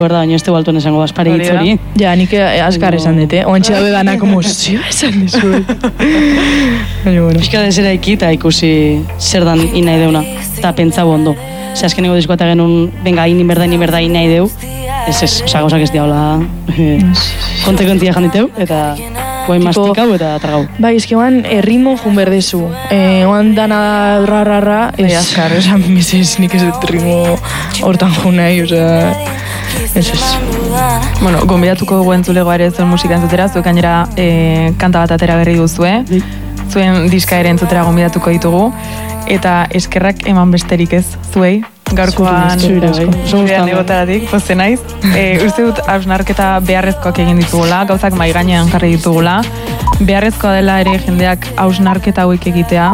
Gorda, baina ez te baltuen esango aspari hitz hori. Ja, nik askar esan dute. Oantxe dabe dana, como, zio esan dizuet. Piska desera ikita ikusi zer dan inai deuna. Eta pentsau ondo. Ose, azkeneko diskoa eta genuen, venga, inberda inai deu. Osa, gauzak ez diaula kontekontia janditeu, eta guain mastikau eta tragau. Bai, ezkeban, ritmo jun berdezu. Oan dana ra, askar, esan mesez, nik ez dut ritmo hortan jun nahi, oza... Ez. Bueno, gonbidatuko dugu entzulegoa ere zuen musika entzutera, zuek gainera kanta bat atera berri duzue, zuen diska ere entzutera gonbidatuko ditugu, eta eskerrak eman besterik ez, zuei, gaurkoan zurean egotaratik, poste naiz. Uste dut hausnarketa beharrezkoak egin ditugula, gauzak mai gainean jarri ditugula, beharrezkoa dela ere jendeak hausnarketa hauek egitea.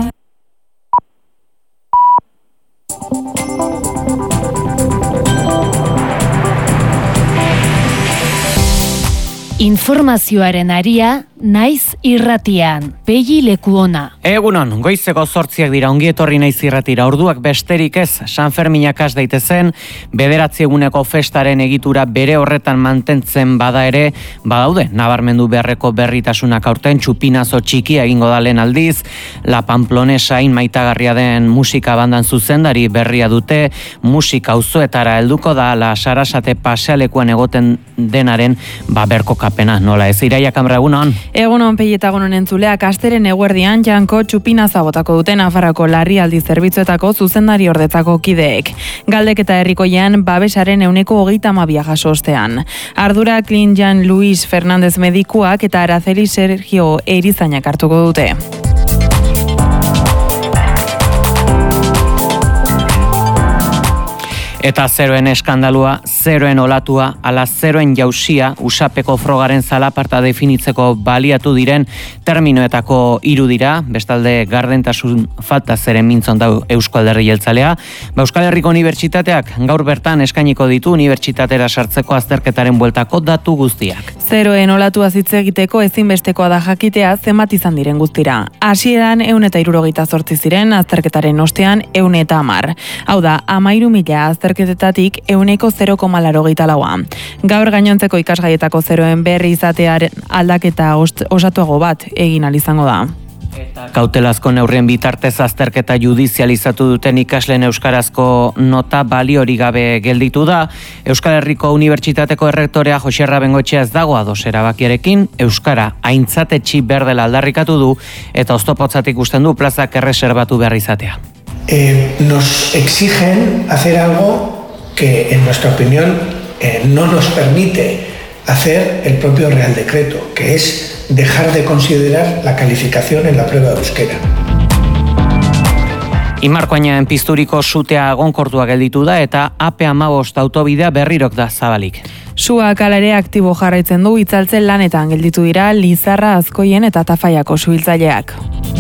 Informazioaren aria, naiz irratian, Pegi Lekuona. Egunon, goizeko 8 dira, ongi etorri naiz irratira, orduak besterik ez, San Ferminak has daitezen, 9 eguneko festaren egitura bere horretan mantentzen bada ere, badaude, nabarmendu beharreko berritasunak aurten, txupinazo txikia egingo dalen aldiz, La Pamplonesain maitagarria den musika bandan zuzendari berria dute, musika auzoetara helduko da, La Sarasate pasealekuan egoten denaren berko kapena, nola ez, Iraia Kamra, egunon? Egunon peietagonon entzuleak asteren eguerdian janko txupinaza botako duten Nafarroako larrialdi zerbitzuetako zuzendari ordetzako kideek. Galdeketa herrikoian babesaren 32% jaso ostean. Ardura Clint Jan Luis Fernández medikuak eta Araceli Sergio erizainak hartuko dute. Eta zeroen eskandalua, zeroen olatua, ala zeroen jausia, usapeko frogaren zalaparta definitzeko baliatu diren terminoetako 3 dira, bestalde gardentasun falta zeren mintzon dau Eusko Alderdi Jeltzalea. Euskal Herriko Unibertsitateak gaur bertan eskainiko ditu unibertsitatera sartzeko azterketaren bueltako datu guztiak. Zeroen olatua hitz egiteko ezinbestekoa da jakitea zenbat izan diren guztira. Hasieran 178 ziren, azterketaren ostean 110. Hau da, 13.000 azterketetatik 0,84. Gaur gainontzeko ikasgaietako zeroen berri izatearen aldaketa osatuago bat egin ahal izango da. Kautelazko neurrien bitartez azterketa judizializatu duten ikasleen euskarazko nota baliorik gabe gelditu da. Euskal Herriko Unibertsitateko errektorea Joserra Bengoetxea ez dago ados erabakiarekin, euskara aintzatetsi berdela aldarrikatu du eta oztopotzat ikusten du plazak erreserbatu behar izatea. Nos exigen hacer algo que en nuestra opinión no nos permite hacer el propio Real Decreto, que es dejar de considerar la calificación en la prueba de euskera. Imarkoainen pizturiko sutea egonkortua gelditu da eta AP15 autobidea berrirok da zabalik. Suak hala ere aktibo jarraitzen du, itzaltzen lanetan gelditu dira Lizarra, Azkoien eta Tafaiako suhiltzaileak.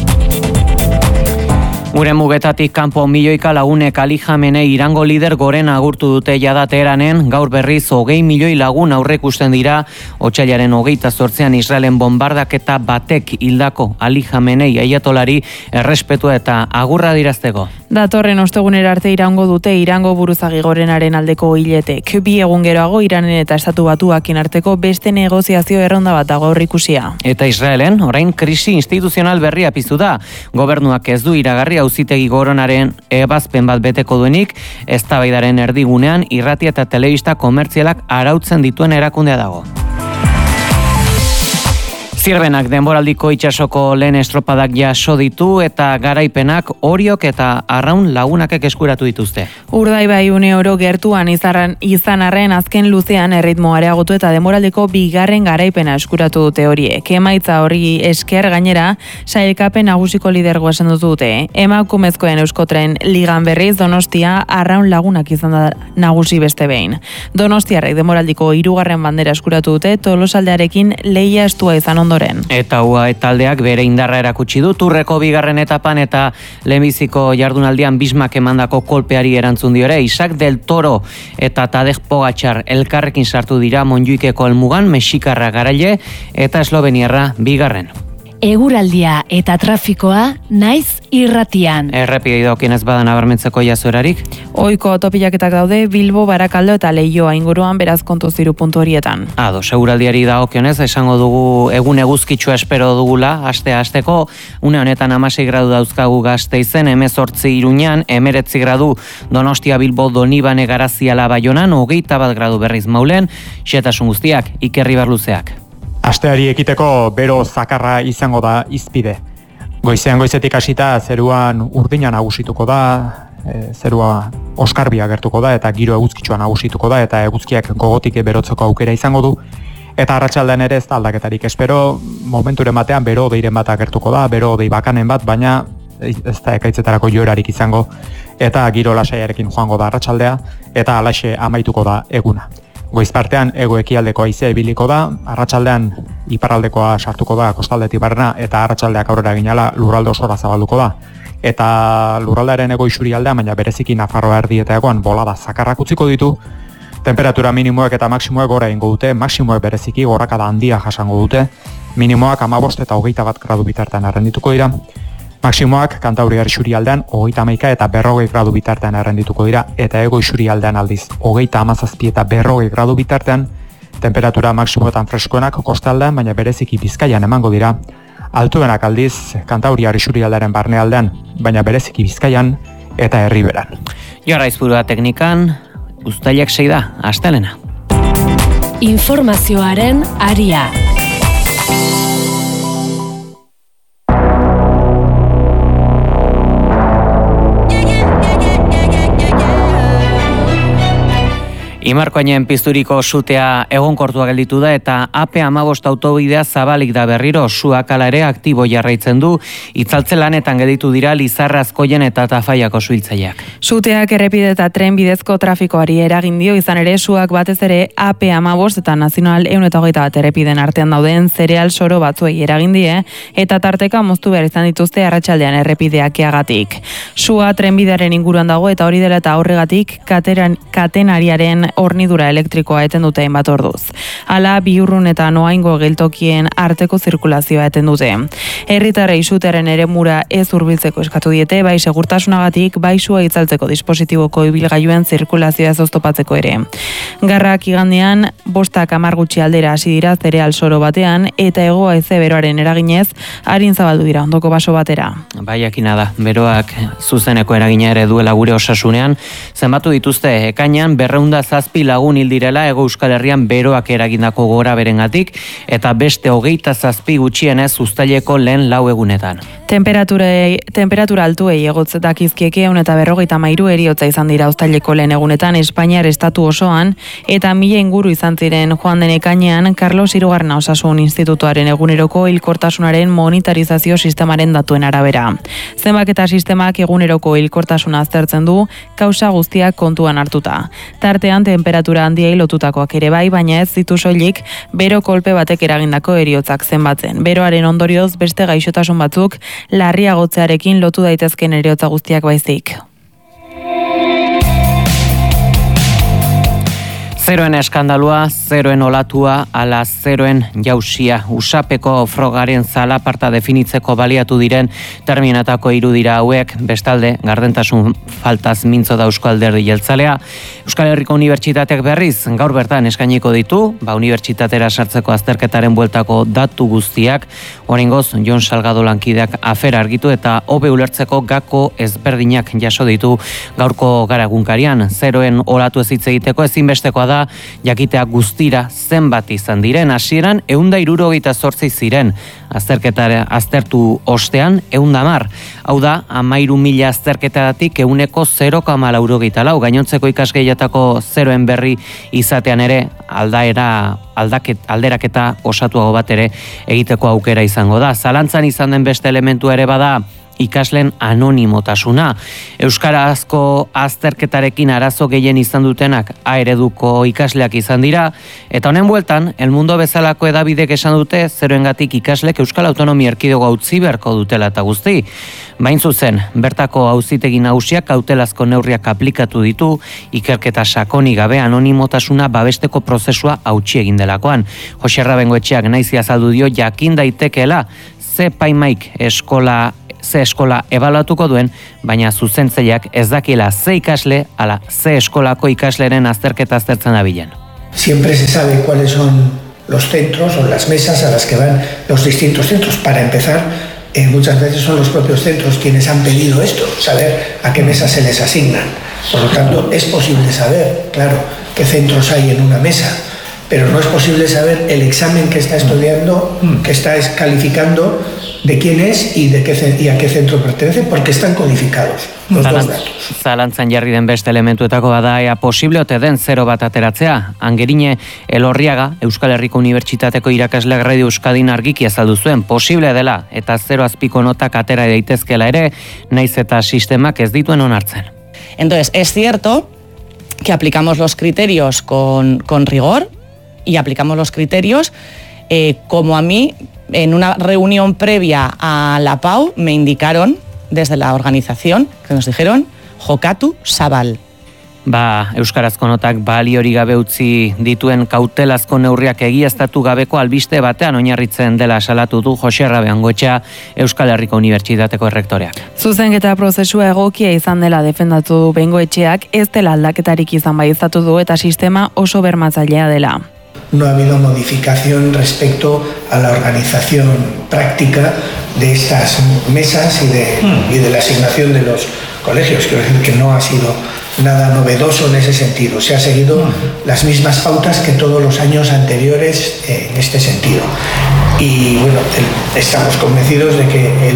Gure mugetatik kanpo milioika lagunek alijamenei Irango lider gorena agurtu dute jada Teheranen, gaur berriz 20 milioi lagun aurrekusten dira, otsailaren 28an Israelen bombardaketa batek hildako alijamenei aiatolari errespetua eta agurra dirazteko. Datorren ostegunera arte iraungo dute Irango buruzagi gorenaren aldeko hiletek. 2 egun geroago Iranen eta Estatu Batuakin arteko beste negoziazio erronda bat dago aurreikusia. Eta Israelen orain krisi instituzional berria piztu da. Gobernuak ez du iragarri auzitegi goronaren ebazpen bat beteko duenik, eztabaidaren erdigunean irratia eta telebista komertzialak arautzen dituen erakundea dago. Zirbenak denboraldiko itxasoko lehen estropadak jaso ditu eta garaipenak Oriok eta Arraun lagunakek eskuratu dituzte. Urdaibai Uneoro gertuan izan arren azken luzean erritmo areagotu eta denboraldiko 2. garaipena eskuratu dute horiek. Emaitza hori esker gainera sailkapen nagusiko lidergoa esan dute. Emakumezkoen Euskotren ligan berriz Donostia Arraun lagunak izan da nagusi beste behin. Donostiarrek denboraldiko 3. bandera eskuratu dute Tolosaldearekin lehia estua izan ondoren. Eta UAE taldeak bere indarra erakutsi du Turreko 2. etapan eta lehenbiziko jardunaldian Bismak emandako kolpeari erantzun diore. Isaac del Toro eta Tadej Pogačar elkarrekin sartu dira Montjuikeko helmugan, mexikarra garaile eta esloveniarra 2. Eguraldia eta trafikoa naiz irratian. Errepidei dagokienez bada nabarmentzeko jazoerarik? Ohiko topilaketak daude Bilbo, Barakaldo eta Leioa inguruan, beraz kontuz 3 puntu horietan. Seguraldiari dagokionez esango dugu egun eguzkitsua espero dugula, hasteko une honetan 16 gradu dauzkagu Gasteizen, 18 Iruñan, 19 gradu Donostia, Bilbo, Donibane, Garaziala, Baionan, 21 gradu berriz Maulen, xehetasun guztiak Iker Ribarluzeak. Asteari ekiteko bero zakarra izango da izpide. Goizetik hasita zeruan urdina nagusituko da, zerua oskarbia gertuko da eta giro eguzkitsua nagusituko da eta eguzkiak gogotik berotzeko aukera izango du. Eta arratsaldean ere ez da aldaketarik espero, momenturen batean bero deiren bat agertuko da, bero dei bakanen bat, baina ez da ekaitzetarako joerarik izango eta giro lasaiarekin joango da arratsaldea eta halaxe amaituko da eguna. Goiz partean hego-ekialdeko haizea ibiliko da, arratsaldean iparraldekoa sartuko da kostaldetik barrena eta arratsaldeak aurrera ginala lurralde osora zabalduko da. Eta lurraldearen hego isurialdean, baina bereziki Nafarroa erdietakoan bolada zakarrak utziko ditu, temperatura minimoek eta maksimoek gora egingo dute, maksimoek bereziki gorakada handia jasango dute, minimoak 15 eta 21 gradu bitartean errendituko dira, maksimoak Kantauriar isurialdean 31 eta 40 gradu bitartean errendituko dira, eta hego isurialdean aldiz 37 eta 40 gradu bitartean, temperatura maksimoetan freskoenak kostaldean, baina bereziki Bizkaian emango dira, altuenak aldiz Kantauriar isurialdearen barnealdean, baina bereziki Bizkaian eta Herriberan. Jora Izpurua teknikan, uztailak 6 da, astelena. Informazioaren aria. Imarkoainen pizturiko sutea egonkortua gelditu da eta AP15 autobidea zabalik da berriro, suak hala ere aktibo jarraitzen du, itzaltze lanetan gelditu dira Lizarra, Azkoien eta Tafaiako suhiltzaileak. Suteak errepide eta tren bidezko trafikoari eragin dio, izan ere suak batez ere AP15 eta Nazional 121 errepiden artean dauden zereal soro batzuei eragin die eta tarteka moztu behar izan dituzte arratsaldean errepideak eagatik. Sua trenbidearen inguruan dago eta hori dela eta horregatik katenariaren hornidura elektrikoa eten dute hainbat orduz. Hala, Biurrun eta Noaingo geltokien arteko zirkulazioa eten dute. Herritarrei sutearen eremura ez hurbiltzeko eskatu diete, bai segurtasunagatik, bai sua itzaltzeko dispositiboko ibilgailuen zirkulazioa ez oztopatzeko ere. Garrak igandean 5:10 gutxi aldera hasi dira zereal soro batean eta hego haize beroaren eraginez arin zabaldu dira ondoko baso batera. Bai, jakina da, beroak zuzeneko eragina ere duela gure osasunean, zenbatu dituzte ekainean 207 lagun hil direla Hego Euskal Herrian beroak eragindako gora berengatik eta beste 27 gutxienez uztaileko lehen 4 egunetan. Temperatura altuei egotz dakizkieke 153 heriotza izan dira uztaileko lehen egunetan Espainiar estatu osoan eta 1000 inguru izan ziren joan den ekainean Carlos III Osasun Institutuaren eguneroko hilkortasunaren monitorizazio sistemaren datuen arabera. Zenbaketa sistemak eguneroko hilkortasuna aztertzen du kausa guztiak kontuan hartuta. Tartean temperatura handiei lotutakoak ere bai, baina ez ditu soilik bero kolpe batek eragindako heriotzak zenbatzen. Beroaren ondorioz beste gaixotasun batzuk larriagotzearekin lotu daitezken heriotza guztiak baizik. Zeroen eskandalua, zeroen olatua, ala zeroen jausia. Usapeko frogaren zalaparta definitzeko baliatu diren terminatako irudira hauek, bestalde, gardentasun faltaz mintzo da Eusko Alderdi Jeltzalea. Euskal Herriko Unibertsitateak berriz, gaur bertan eskainiko ditu, unibertsitatera sartzeko azterketaren bueltako datu guztiak, oraingoz Jon Salgado lankideak afera argitu eta hobe ulertzeko gako ezberdinak jaso ditu gaurko garagunkarian. Zeroen olatu ez hitz egiteko ezinbestekoa da jakitea guztira zenbat izan diren, hasieran 168 ziren, aztertu ostean 110. Hau da, 13.000 azterketadatik 0,84, gainontzeko ikasgaietako zeroen berri izatean ere alderaketa osatuago bat ere egiteko aukera izango da. Zalantzan izan den beste elementu ere bada ikasleen anonimotasuna. Euskarazko azterketarekin arazo gehien izan dutenak A ereduko ikasleak izan dira, eta honen bueltan, El Mundo bezalako edabidek esan dute zeroengatik ikaslek Euskal Autonomia Erkidegoa utzi beharko dutela eta guzti. Bain zuzen, bertako auzitegi nagusiak kautelazko neurriak aplikatu ditu, ikerketa sakoni gabe anonimotasuna babesteko prozesua hautsi egin delakoan. Jose Rabengoetxeak naizi azaldu dio jakin daitekeela ze paimaik ze eskola ebaluatuko duen, baina zuzentzaileak ez dakiela ze ikasle, ala ze eskolako ikasleren azterketa aztertzen dabilen. Siempre se sabe cuáles son los centros o las mesas a las que van los distintos centros. Para empezar, muchas veces son los propios centros quienes han pedido esto, saber a qué mesas se les asignan. Por lo tanto, es posible saber, claro, qué centros hay en una mesa, pero no es posible saber el examen que está estudiando, que está calificando, de quién es y a qué centro pertenece, porque están codificados los dos datos. Zalantzan jarri den beste elementuetako bada ea posible ote den 0 bat ateratzea. Angerine Elorriaga, Euskal Herriko Unibertsitateko irakasleak Radio Euskadin argiki azaldu zuen posible dela eta 0 azpiko notak atera daitezkela ere, naiz eta sistemak ez dituen onartzen. Entonces, es cierto que aplicamos los criterios con rigor y aplicamos los criterios como a mí en una reunión previa a la PAU me indicaron desde la organización que nos dijeron jokatu zabal. Euskarazko notak baliori gabe utzi dituen kautelazko neurriak egiaztatu gabeko albiste batean oinarritzen dela salatu du Jose Rabeangoetxea Euskal Herriko Unibertsitateko errektoreak. Zuzenketa prozesua egokia izan dela defendatu du Bengoetxeak, ez dela aldaketarik izan baieztatu du eta sistema oso bermatzailea dela. No ha habido modificación respecto a la organización práctica de estas mesas y de la asignación de los colegios. Quiero decir que no ha sido nada novedoso en ese sentido. Se ha seguido las mismas pautas que todos los años anteriores en este sentido. Y bueno, estamos convencidos de que el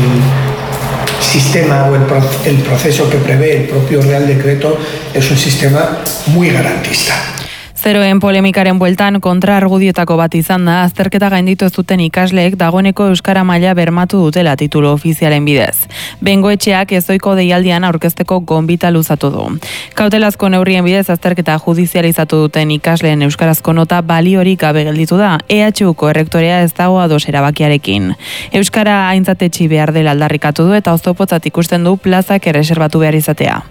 sistema o el proceso que prevé el propio Real Decreto es un sistema muy garantista. Zeroen polemikaren bueltan kontraargudiotako bat izan da, azterketa gainditu ez duten ikasleek dagoeneko euskara maila bermatu dutela titulu ofizialen bidez. Bengoetxeak ezoiko deialdian aurkezteko gonbita luzatu du. Kautelazko neurrien bidez azterketa judizializatu duten ikasleen euskarazko nota baliorik gabe gelditu da, EHUko errektorea ez dago ados erabakiarekin. Euskara aintzatetsi behar dela aldarrikatu du eta oztopotzat ikusten du plazak erreserbatu behar izatea.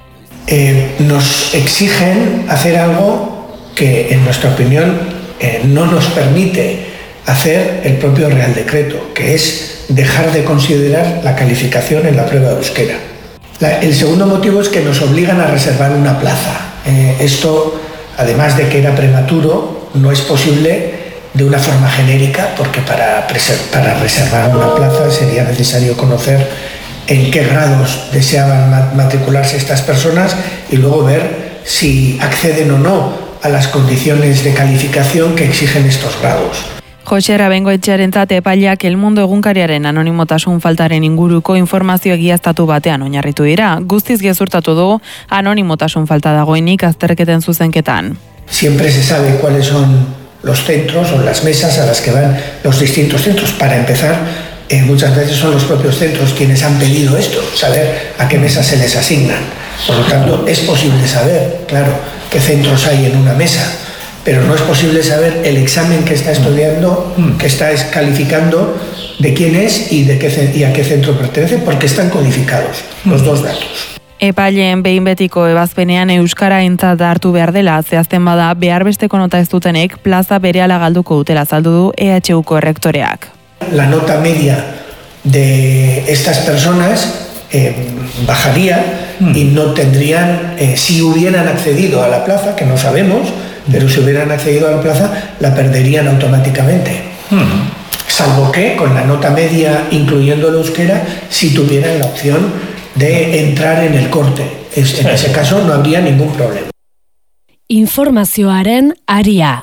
Nos exigen hacer algo que en nuestra opinión no nos permite hacer el propio Real Decreto, que es dejar de considerar la calificación en la prueba de euskera. El segundo motivo es que nos obligan a reservar una plaza. Esto, además de que era prematuro, no es posible de una forma genérica, porque para reservar una plaza sería necesario conocer en qué grados deseaban matricularse estas personas y luego ver si acceden o no a las condiciones de calificación que exigen estos grados. Jose Rabengoetxearentzat epaileak El Mundo egunkariaren anonimotasun faltaren inguruko informazio egiaztatu batean oinarritu dira. Guztiz gezurtatu du anonimotasun falta dagoenik azterketen zuzenketan. Siempre se sabe cuáles son los centros o las mesas a las que van los distintos centros. Para empezar, muchas veces son los propios centros quienes han pedido esto, saber a qué mesas se les asignan. Por lo tanto, es posible saber, claro, qué centros hay en una mesa, pero no es posible saber el examen que está estudiando, que está calificando, de quién es y a qué centro pertenece, porque están codificados los dos datos. Epaileen behin betiko ebazpenean euskara aintzat hartu behar dela zehazten bada behar besteko nota ez dutenek plaza berehala galduko dutela azaldu du EHUko errektoreak. La nota media de estas personas bajaría y no tendrían, si hubieran accedido a la plaza, que no sabemos, pero si hubieran accedido a la plaza, la perderían automáticamente. Salvo que con la nota media, incluyendo el euskera, si tuvieran la opción de entrar en el corte. En ese caso no habría ningún problema. Informazioaren aria.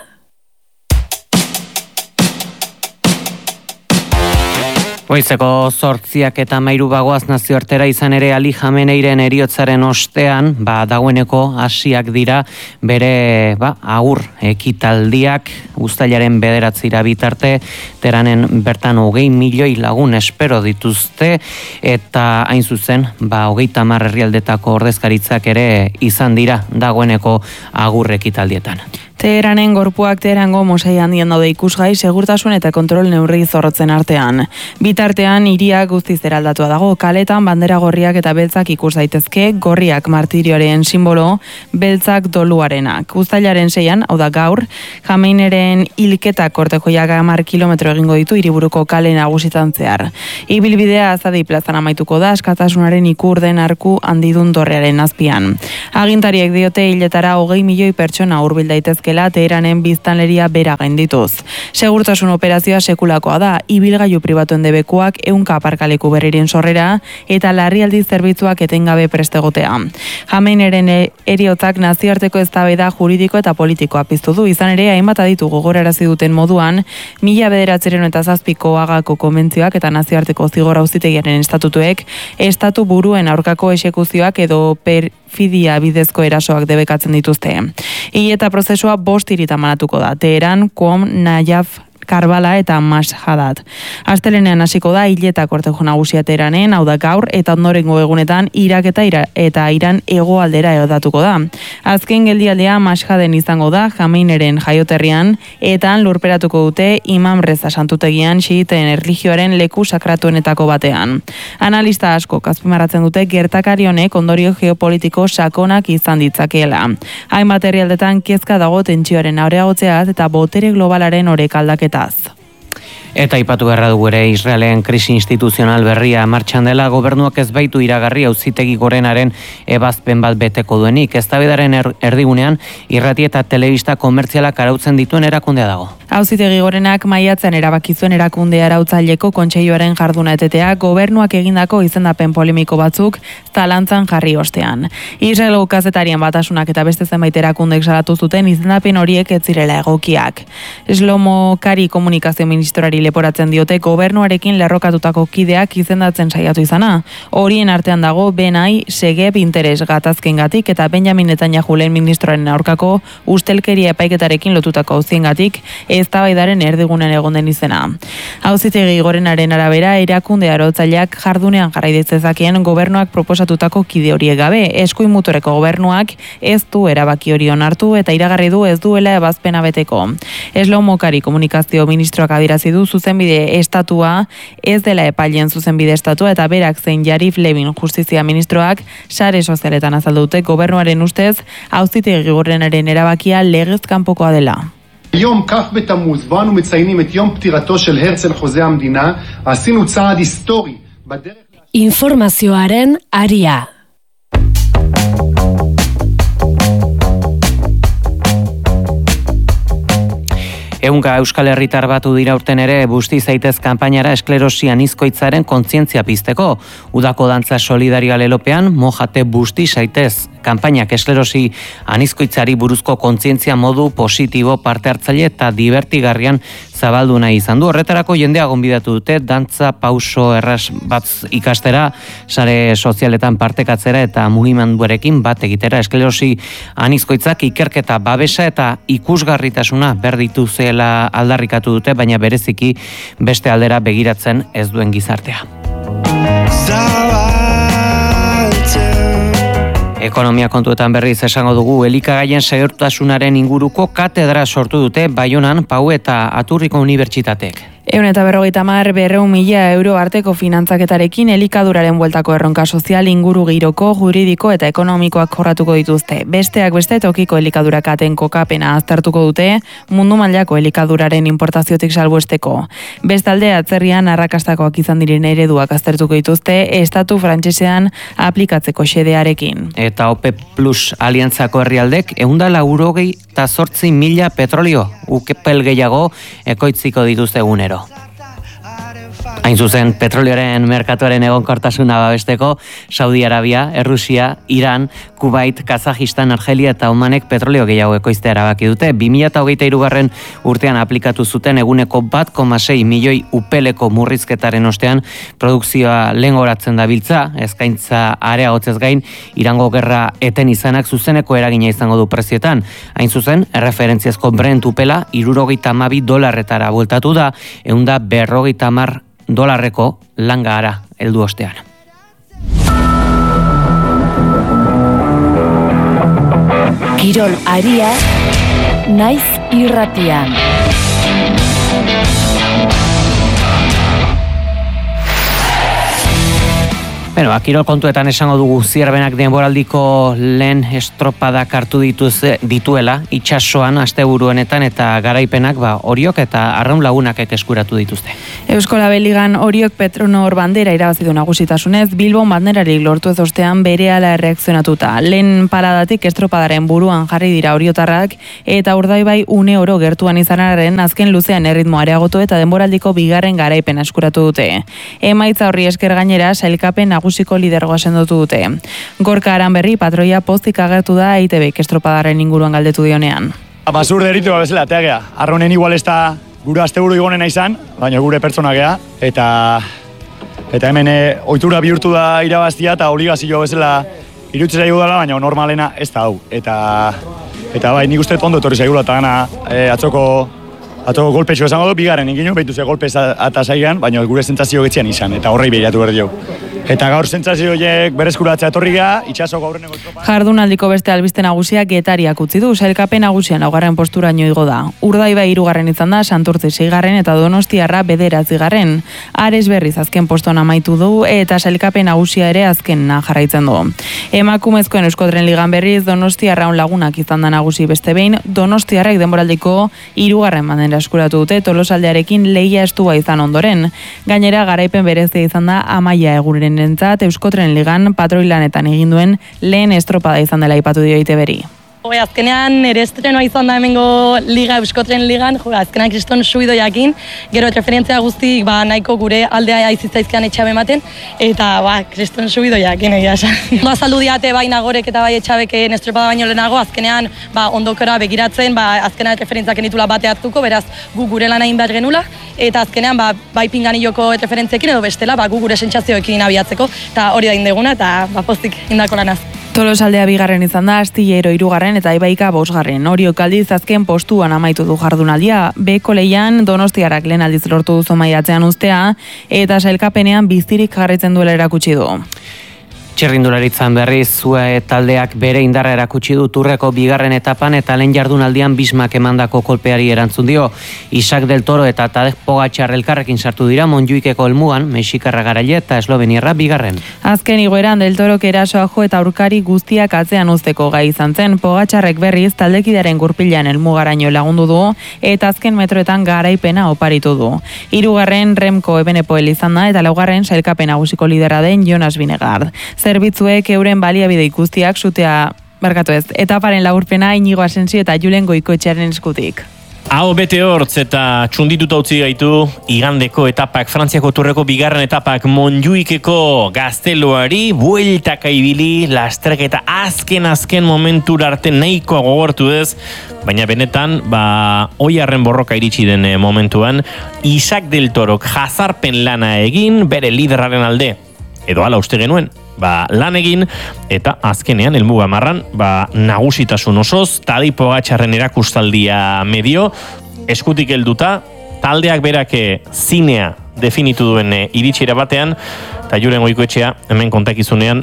Goizeko 8:13 bagoaz nazioartera izan ere Ali Jameneiren heriotzaren ostean, dagoeneko hasiak dira bere agur ekitaldiak uztailaren 9 bitarte Teranen bertan 20 milioi lagun espero dituzte eta hain zuzen 30 herrialdetako ordezkaritzak ere izan dira dagoeneko agur ekitaldietan. Teheranen gorpuak Teherango mosai handien daude ikusgai segurtasun eta kontrol neurri zorrotzen artean. Bitartean hiria guztiz eraldatua dago, kaletan bandera gorriak eta beltzak ikus daitezke, gorriak martirioaren simbolo, beltzak doluarenak. Uztailaren 6an, hau da gaur, Jameineren hilketak kortejoiak 10 kilometro egingo ditu hiriburuko kale nagusitan zehar. Ibilbidea Azadi plazan amaituko da, askatasunaren ikurden arku handidun dorrearen azpian. Agintariek diote hiletara 20 milioi pertsona hurbil daitezke Teheranen biztanleria bera gaindituz. Segurtasun operazioa sekulakoa da, ibilgailu pribatuen debekuak 100 aparkaleku berriren sorrera eta larrialdi zerbitzuak etengabe prestegotea. Jameineren heriotzak nazioarteko eztabaida juridiko eta politikoa piztu du, izan ere hainbat aditu gogorarazi duten moduan, 1907ko Hagako konbentzioak eta nazioarteko zigor auzitegiaren estatutuek estatu buruen aurkako exekuzioak edo perfidia bidezko erasoak debekatzen dituzte. Eta prozesua 5 hiritan banatuko da. Teheran, Qom, Najaf, Karbala eta Mashhadat. Astelenean hasiko da hileta kortejo nagusia Teheranen, hau da gaur, eta ondorengo egunetan Irak eta Iran hegoaldera egodatuko da. Azken geldialdea Mashhaden izango da, Jameineren jaioterrian, eta lurperatuko dute Imam Reza santutegian xiiten erlijioaren leku sakratuenetako batean. Analista asko azpimarratzen dute gertakari honek ondorio geopolitiko sakonak izan ditzakeela. Hainbat herrialdetan kezka dago tentsioaren areagotzeaz eta botere globalaren orekaldaketa. Eta aipatu beharra dugu ere Israelen krisi instituzional berria martxan dela, gobernuak ez baitu iragarri auzitegi gorenaren ebazpen bat beteko duenik. Eztabaidaren erdigunean irrati eta telebista komertzialak arautzen dituen erakundea dago. Auzitegi gorenak maiatzean erabaki zuen erakunde arautzaileko kontseiluaren jarduna etetea gobernuak egindako izendapen polemiko batzuk zalantzan jarri ostean. Israelgo kazetarien batasunak eta beste zenbait erakundek salatu zuten izendapen horiek ez zirela egokiak. Shlomo Kari komunikazio ministroari leporatzen diote gobernuarekin lerrokatutako kideak izendatzen saiatu izana. Horien artean dago Benai Segeb interes gatazkengatik eta Benjamin Netanyahu lehen ministroaren aurkako ustelkeria epaiketarekin lotutako auziengatik eztabaidaren erdigunean egon den izena. Auzitegi gorenaren arabera erakunde arautzaileak jardunean jarrai dezakeen gobernuak proposatutako kide horiek gabe, eskuin muturreko gobernuak ez du erabaki hori onartu eta iragarri du ez duela ebazpena beteko. Shlomo Kari komunikazio ministroak adierazi du zuzenbide estatua ez dela epailen zuzenbide estatua eta berak zein Yarif Levin justizia ministroak sare sozialetan azaldu dute gobernuaren ustez auzitegi gorenaren erabakia legez kanpokoa dela. יום כ' בתמוז, בו אנו מציינים את יום פטירתו של הרצל חוזה המדינה, עשינו צעד היסטורי בדרך... Informazioaren aria. Ehunka euskal herritar batu dira urten ere busti zaitez kanpainara esklerosi anizkoitzaren kontzientzia pizteko. Udako dantza solidaria lelopean, mojate busti zaitez kanpainak esklerosi anizkoitzari buruzko kontzientzia modu positibo parte hartzaile eta divertigarrian zabaldu nahi izan du. Horretarako jendea gonbidatu dute dantza pauso erraz bat ikastera, sare sozialetan partekatzera eta mugimenduarekin bat egitera. Esklerosi anizkoitzak ikerketa babesa eta ikusgarritasuna berditu zela aldarrikatu dute, baina bereziki beste aldera begiratzen ez duen gizartea. Ekonomia kontuetan berriz esango dugu, elikagaien segurtasunaren inguruko katedra sortu dute Baionan, Pau eta Aturriko unibertsitateek. 150.000 euro arteko finantzaketarekin elikaduraren bueltako erronka sozial inguru giroko, juridiko eta ekonomikoak jorratuko dituzte. Besteak beste tokiko elikadurakaten kokapena aztertuko dute mundu mailako elikaduraren importaziotik salbuesteko. Bestalde atzerrian arrakastakoak izan diren ereduak aztertuko dituzte estatu frantsesean aplikatzeko xedearekin. Eta OPEP Plus aliantzako herrialdek 188.000 petrolio ukepel gehiago ekoitziko dituzte egunero. Hain zuzen, petrolioaren merkatuaren egonkortasuna babesteko, Saudi Arabia, Errusia, Iran, Kuwait, Kazajistan, Argelia eta Omanek petrolio gehiago ekoiztea erabaki dute. 2023 urtean aplikatu zuten eguneko 1,6 milioi upeleko murrizketaren ostean produkzioa lehengoratzen dabiltza, eskaintza areagotzez gain, Irango gerra eten izanak zuzeneko eragina izango du prezioetan. Hain zuzen, erreferentziazko Brent upela $72 bueltatu da, $150 langa ara heldu ostean. Kirol aria Naiz Irratian. Bueno, kirol kontuetan esango dugu Zierbenak denboraldiko lehen estropadak hartu dituela itsasoan asteburuenetan eta garaipenak Oriok eta Arraun Lagunakek eskuratu dituzte. Euskola Beligan Oriok Petronor bandera irabazi du nagusitasunez, Bilbon banderarik lortu ez ostean berehala erreakzionatuta. Lehen paradatik estropadaren buruan jarri dira oriotarrak eta Urdaibai une oro gertuan izanaren azken luzean erritmoa areagotu eta denboraldiko bigarren garaipena eskuratu dute. Emaitza horri esker gainera sailkapen nagusiko lidergoa sendotu dute. Gorka Aranberri patroia pozik agertu da EITBek estropadaren inguruan galdetu dionean. Basur deritu bezala, tegea. Arronen igual ez da gure asteburu igonena izan, baina gure pertsona gea, eta hemen ohitura bihurtu da irabaztia eta obligazio bezala iruditzen zaigu dela, baina normalena ez da hau. Eta bai, nik uste ondo etorri zaigula eta gana atzoko golpetxo esango du, bigarren inginu, behitu ze golpez eta zaigan, baina gure sentsazio getzian izan, eta horrei behiratu behar dio. Eta gaur sentsazio horiek bereskuratzea etorri geha, itxasoko aurreneko estropa. Jardunaldiko beste albiste nagusiak Getariak utzi du, sailkapen nagusian 9. posturaino igo da. Urdaibai 3. izan da, Santurtzi 6. eta Donostiarra 9. Ares berriz azken postuan amaitu du eta sailkapen nagusia ere azkena jarraitzen du. Emakumezkoen Euskotren Ligan berriz Donostiarra Arraun Lagunak izan da nagusi beste behin, Donostiarrek denboraldiko 3. bandera eskuratu dute Tolosaldearekin lehia estua izan ondoren. Gainera garaipen berezia izan da Amaia Eguren Euskotren Ligan patroilanetan egin duen lehen estropada izan dela aipatu dio EITBri. Azkenean ere estrenoa izan da hemengo liga Euskotren Ligan, azkenean kriston subido jakin, gero referentzia guztik nahiko gure aldea izitzaizkean etxabe ematen, eta kriston subido jakin egia esan. Azaldu diate bai Nagorek eta bai Etxabeken estropada baino lehenago, azkenean ondokora begiratzen, azkenean referentziak enitula bate hartuko, beraz gu gure lan egin behar genula, eta azkenean bai Pinganilloko referentziekin edo bestela gu gure sentsazioekin abiatzeko, eta hori da indeguna, eta pozik indako lanaz. Tolosaldea 2. izan da, Astillero 3. eta Ibaika 5. Oriok aldiz azken postuan amaitu du jardunaldia. Beko leian Donostiarrak lehen aldiz lortu duzu maiatzean uztea eta sailkapenean bizirik jarraitzen duela erakutsi du. Txirrindularitzan berriz Zue taldeak bere indarra erakutsi du Turreko 2. etapan eta lehen jardunaldian Bismak emandako kolpeari erantzun dio. Isak del Toro eta Tadej Pogačar elkarrekin sartu dira Montjuikeko helmugan, Mexikarra garaile eta Esloveniarra 2. Azken igoeran del Torok erasoa jo eta aurkari guztiak atzean uzteko gai izan zen. Pogačarrek berriz taldekidearen gurpilan helmugaraino lagundu du eta azken metroetan garaipena oparitu du. 3. Remco Ebenepoel izan da eta 4. sailkapen nagusiko lidera den Jonas Vingegaard. Zerbitzuek euren baliabide ikustiak sutea etaparen laburpena Inigo Asensio eta Julen Goikoetxearen eskutik. Hau bete hortz eta txundituta utzi gaitu igandeko etapak, Frantziako Turreko 2. etapak Montjuikeko gazteluari bueltaka ibili, lasterketa azken momentura arte nahikoa gogortu ez, baina benetan, oiarren borroka iritsi den momentuan, Isak del Torok jazarpen lana egin, bere liderraren alde, edo hala uste genuen, lan egin, eta azkenean helmuga marran, nagusitasun osoz, Tadej Pogačarren erakustaldia medio, eskutik helduta, taldeak berake zinea definitu duen iritsiera batean, eta Julen Goikoetxea, hemen kontakizunean,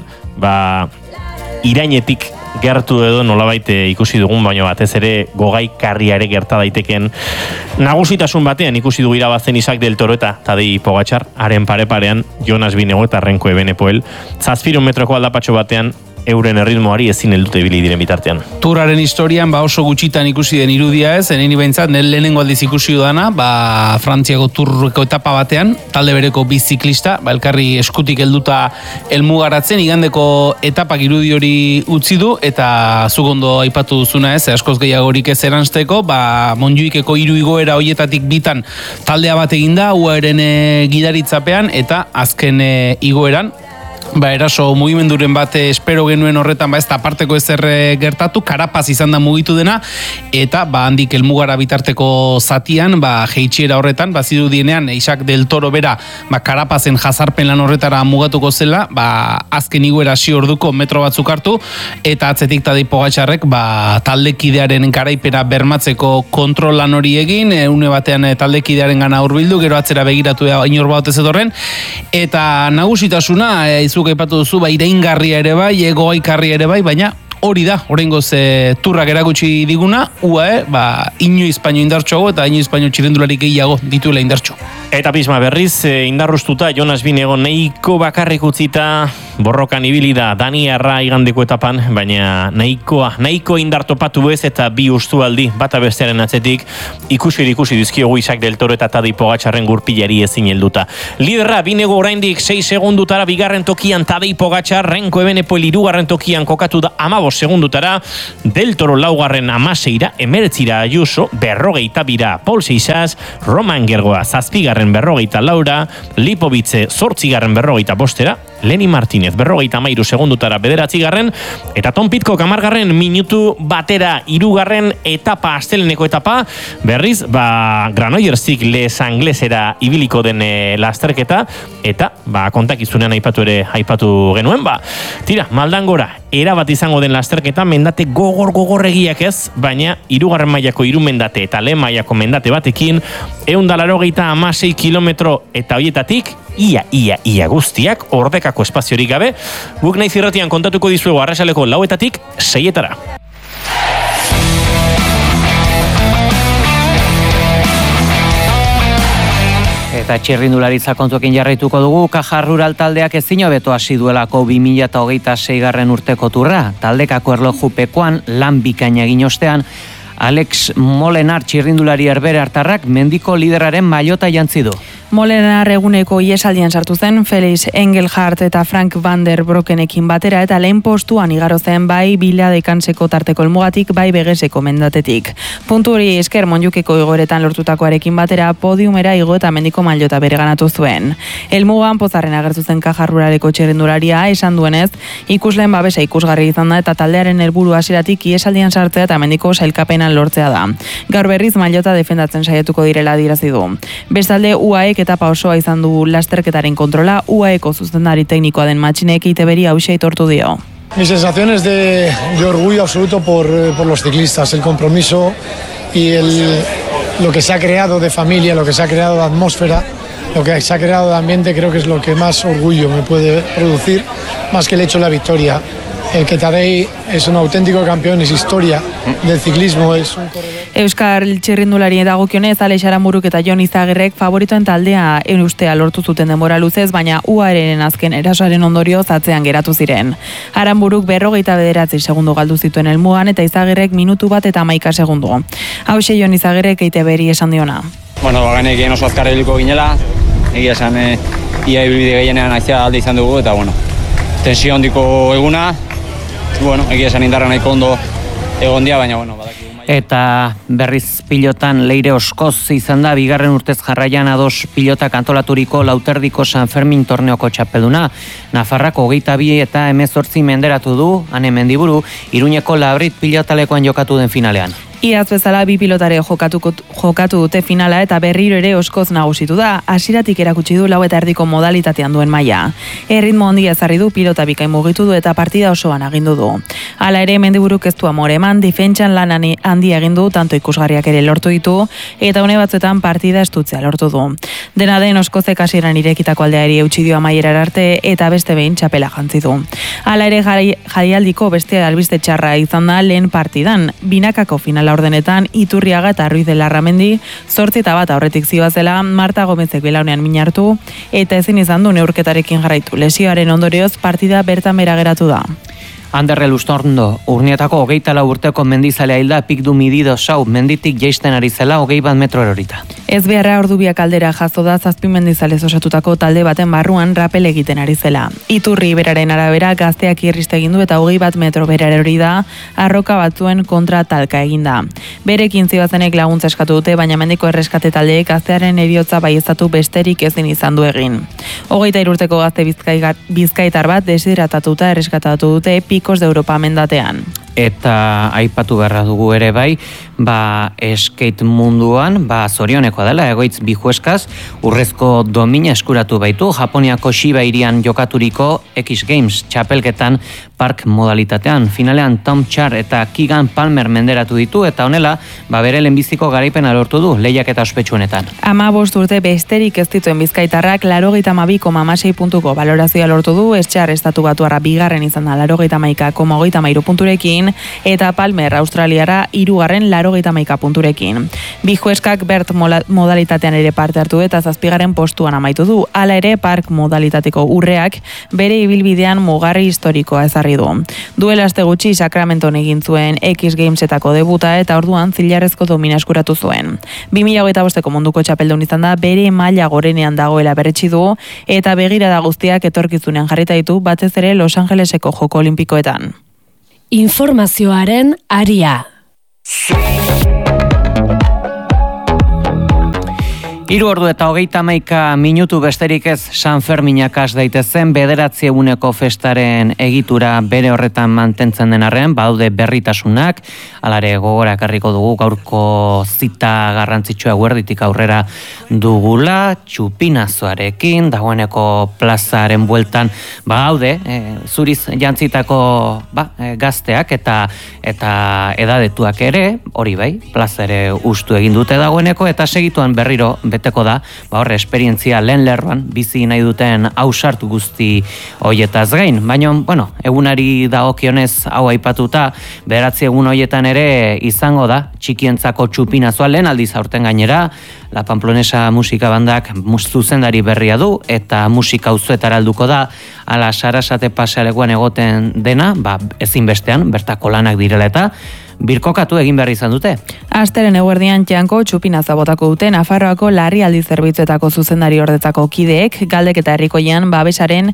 irainetik gertu edo nolabait ikusi dugun, baina batez ere gogaikarriare gerta daiteken nagusitasun batean ikusi dugu irabazten Isak del Toro eta Tadej Pogačar, haren pare-parean Jonas Vingegaard eta Remco Evenepoel, 700 metroko aldapatxo batean euren erritmoari ezin heldute ibili diren bitartean. Turraren historian oso gutxitan ikusi den irudia ez, eneni behintzat, lehenengo aldiz ikusi dudana, Frantziako Turreko etapa batean, talde bereko bi ziklista, elkarri eskutik helduta helmugaratzen, igandeko etapak irudi hori utzi du, eta zuk ondo aipatu duzuna ez, askoz gehiagorik ez eranzteko, Montjuikeko 3 igoera hoietatik bitan taldea bat eginda, UAren gidaritzapean, eta azken igoeran, eraso mugimenduren bat espero genuen horretan ez da aparteko ezer gertatu, Karapaz izan da mugitu dena, eta handik helmugara bitarteko zatian, jeitxiera horretan, zirudienean Isak del Toro bera Karapazen jazarpen lan horretara mugatuko zela, azken igoera orduko metro batzuk hartu, eta atzetik Tadej Pogačarrek taldekidearen garaipena bermatzeko kontrol lan hori egin, une batean taldekidearen gana hurbildu, gero atzera begiratu inor bat ez edorren, eta nagusitasuna, izuk aipatu duzu, iraingarria ere bai, egoaikarria ere bai, baina hori da, oraingoz turrak erakutsi diguna, UAE, inoiz baino indartsuago eta inoiz baino txirrindularik gehiago dituela indartsu. Eta pisma berriz, indarrustuta Jonas Binego nahiko bakarrik utzita borrokan ibili da Daniarra igandeko etapan, baina nahiko indartopatu ez eta bi ustualdi bata bestearen atzetik ikusi dizkiogu Isaac del Toro eta Tadej Pogačarren gurpilari ezin helduta. Liderra Binego oraindik 6 segundutara bigarren tokian Tadej Pogačar, Renko Evenepoel hirugarren tokian kokatu da 15 segundutara, del Toro laugarren 16ra, 19ra Ayuso, 42ra Paul Seixas, Roman Gergoa 7garren 44ra, Lipovice 8garren 45ra, Lenny Martínez 53 segundutara 9garren, eta Tom Pidcock 10garren minutu batera 3garren etapa, asteleneko etapa, berriz, Granollers-tik Les Anglesera ibiliko den lasterketa, eta kontakizunean aipatu genuen, tira, Maldangora, erabat izango den lasterketa, mendate gogorregiak ez, baina 3garren mailako 3 mendate eta lehen mailako mendate batekin, 186 kilometro eta hoietatik, ia guztiak, ordekako espaziorik gabe, guk Naiz Irratian kontatuko dizuegu arrasaleko 4etatik 6etara. Eta txirrindularitza kontuekin jarraituko dugu, Caja Rural taldeak ezin hobeto hasi duelako 2026garren urteko turra. Taldekako erlojupekoan lan bikaina egin ostean, Alex Molenar txirrindulari herbere hartarrak mendiko liderraren mailota jantzi du. Molenar eguneko iesaldian sartu zen Felix Engelhardt eta Frank van der Broekenekin batera eta lehen postuan igaro zen bai Biladekanseko tarteko helmugatik bai Begeseko mendatetik. Puntu hori esker Monjukeko igoeretan lortutakoarekin batera podiumera igo eta mendiko mailota bereganatu zuen. Helmugan pozarren agertu zen Caja Ruraleko txirrindularia esan duenez, ikusleen babesa ikusgarri izan da eta taldearen helburu hasieratik iesaldian sartzea eta mendiko sailkapenan lortzea da. Gaur berriz mailota defendatzen saiatuko direla adierazi du. Bestalde UAEk etapa osoa izan du lasterketaren kontrola, UAEko zuzendari teknikoa den Matxinek ITBri hauxe aitortu dio. Mi sensación es de orgullo absoluto por los ciclistas, el compromiso y lo que se ha creado de familia, lo que se ha creado de atmósfera, lo que se ha creado de ambiente, creo que es lo que más orgullo me puede producir, más que el hecho de la victoria. El que Tadej es un auténtico campeón, es historia del ciclismo, es un corredor. Euskal txirrindulari dagokionez, Alex Aramburuk eta Jon Izagirrek favoritoen taldea eustea lortu zuten denbora luzez, baina UAEren azken erasoaren ondorioz atzean geratu ziren. Aramburuk 49 segundo galdu zituen helmugan eta Izagirrek minutu bat eta 11 segundo. Hauxe Jon Izagirrek ITBri esan diona. Bueno, bagenekien oso azkar ibiliko ginela, egia esan ia ibilbide gehienean aizea alde izan dugu, eta bueno, tensio handiko eguna, bueno, egia esan indarra nahiko ondo egon dia, baina bueno, badakigu. Eta berriz pilotan Leire Oskoz izan da, bigarren urtez jarraian ados pilotak antolaturiko Lauterdiko San Fermin torneoko txapelduna. Nafarrako 22 eta 18 menderatu du, Ane Mendiburu, Iruñeko Labrit pilotalekoan jokatu den finalean. Iaz bezala bi pilotare jokatu dute finala eta berriro ere Oskoz nagusitu da, hasieratik erakutsi du 4:30 modalitatean duen maila. Erritmo handia ezarri du, pilota bikain mugitu du eta partida osoan agindu du. Hala ere Mendiburuk ez du amore eman, defentsan lan handia egin du, tanto ikusgarriak ere lortu ditu eta une batzuetan partida estutzea lortu du. Dena den Oskozek hasieran irekitako aldeari eutsi dio amaierar arte eta beste behin txapela jantzi du. Hala ere jaialdiko beste albiste txarra izan da lehen partidan, binakako finala ordenetan Iturriaga eta Ruiz de Larramendi 8-1 aurretik zihoazela Marta Gomezek belaunean minartu eta ezin izan du neurketarekin jarraitu. Lesioaren ondorioz partida bertan bera geratu da. Anderre Lustorndo, Urnietako 24 urteko mendizalea hilda Pikdu Midido Sau menditik jaisten ari zela 21 metro erorita. Ez beharra ordubiak aldera jazo da 7 mendizalez osatutako talde baten barruan rapel egiten ari zela. Iturri beraren arabera gazteak irriste egin du eta 21 metro bera erori da, arroka batzuen kontra talka eginda. Berekin zibazenek laguntza eskatu dute, baina mendiko erreskate taldeek gaztearen heriotza baieztatu besterik ezin izan du egin. 23 urteko gazte bizkaitar bat deshidratatuta erreskatatu dute Picos de Europa mendatean. Eta aipatu beharra dugu ere bai, skate munduan, zorionekoa dela, Egoitz Bijueskaz, urrezko domina eskuratu baitu, Japoniako Shiba hirian jokaturiko X Games txapelketan park modalitatean. Finalean Tom Tshar eta Keegan Palmer menderatu ditu eta honela, bere lehenbiziko garaipena lortu du lehiak eta ospetsuenetan. 15 urte besterik ez dituen bizkaitarrak 82,6 puntuko balorazioa lortu du, Tshar estatu batuarra bigarren izan da 81,33 punturekin eta Palmer Australiara 3. 81 punturekin. Bi jueskak bert modalitatean ere parte hartu eta 7. postuan amaitu du. Hala ere park modalitateko urreak bere ibilbidean mugarri historikoa ezarri du. Duela aste gutxi Sacramenton egin zuen X Gamesetako debuta eta orduan zilarrezko domina eskuratu zuen. 2025ko munduko txapeldun izan da bere maila gorenean dagoela berretsi du eta begirada guztiak etorkizunean jarrita ditu batez ere Los Angeleseko Joko Olimpikoetan. Informazioaren aria. 3:31 minutu besterik ez San Ferminak has daitezen 9 eguneko festaren egitura bere horretan mantentzen den arren, badaude berritasunak, alare gogora ekarriko dugu gaurko zita garrantzitsua eguerditik aurrera dugula, txupinazoarekin, dagoeneko plazaren bueltan badaude, zuriz jantzitako gazteak eta edadetuak ere, hori bai, plaza ere ustu egin dute dagoeneko eta segituan berriro beteko da, horre esperientzia lehen lerroan bizi nahi duten ausartu guzti hoietaz gain. Baina, egunari dagokionez hau aipatuta, 9 egun hoietan ere izango da, txikientzako txupinazoa lehen aldiz aurten gainera, La Pamplonesa musika bandak zuzendari berria du, eta musika auzoetara helduko da, ala Sarasate pasealekuan egoten dena, ezinbestean, bertako lanak direla eta, birkokatu egin behar izan dute. Asteren eguerdian txanko txupinaza botako dute Nafarroako larrialdi zerbitzuetako zuzendari ordetako kideek galdeketa herrikoian babesaren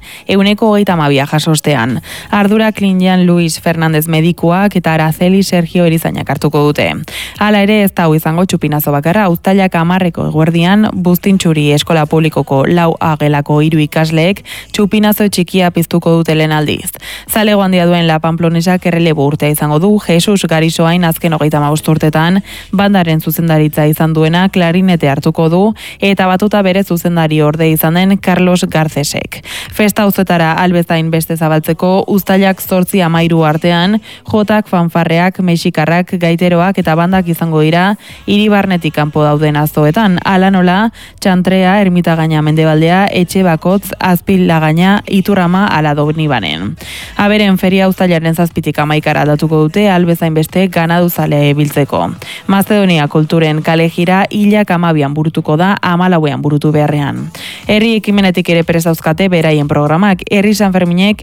132 jasostean. Ardura Klinjan Luis Fernandez medikuak eta Araceli Sergio Erizainak hartuko dute. Hala ere ez da hau izango txupinazo bakarra, uztailak 10 eguerdian Bustintxuri eskola publikoko 4A gelako 3 ikasleek txupinazo txikia piztuko dute lehen aldiz. Zalego handia duen La Pamplonesak errelebo urtea izango du, Jesus Garisoain azken 35 urtetan bandaren zuzendaritza izan duena klarinete hartuko du eta batuta bere zuzendari orde izan den Carlos Garcesek. Festa auzoetara albezain beste zabaltzeko uztailak 8-13 artean jotak, fanfarreak, mexikarrak, gaiteroak eta bandak izango dira hiribarnetik kanpo dauden azoetan. Hala nola, Txantrea, Ermitagaina Mendebaldea, Etxe Bakotz, Azpil Lagaina, Iturrama ala Dobnibanen. Aberen feria uztailaren 7tik 11 aldatuko dute albezain beste ganaduzalea biltzeko. Mazedonia kulturen kale jira hilak 12an burutuko da 14ean burutu beharrean. Herri ekimenetik ere prest dauzkate beraien programak. Herri San Ferminek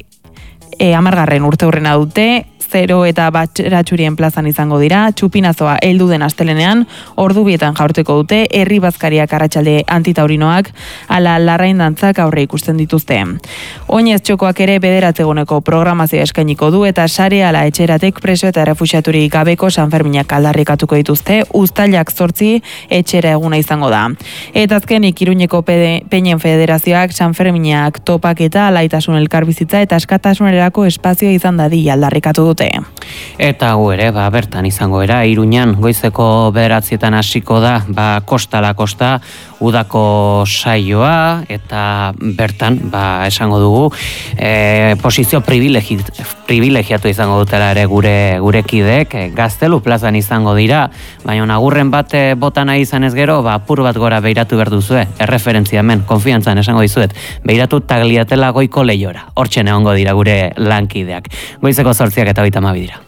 10. urteurrena dute, 0 eta Batxeratxurien plazan izango dira, txupinazoa heldu den astelenean, ordubietan jaurteko dute, herri bazkariak arratsalde antitaurinoak, ala larrain dantzak aurre ikusten dituzte. Oinez txokoak ere 9 eguneko programazioa eskainiko du eta sare ala etxeratek preso eta refuxiaturik gabeko San Ferminak aldarrikatuko dituzte, uztailak 8 etxera eguna izango da. Eta azkenik Iruñeko Peñen Federazioak San Ferminak topaketa, alaitasun elkarbizitza eta askatasunerako espazio izan dadi aldarrikatu dute. Eta gu ere, bertan izango era, Iruñan goizeko 9etan hasiko da, kostala kosta, udako saioa, eta bertan, esango dugu, posizio privilegiatu izango dutela ere gure kideek, Gaztelu plazan izango dira, baina agurren bat botan nahi izan ez gero, apur bat gora beiratu behar duzue, erreferentzia hemen, konfiantzan esango dizuet, beiratu Tagliatela goiko lehiora, hortxe egongo dira gure lankideak. Goizeko 8 eta 32 dira.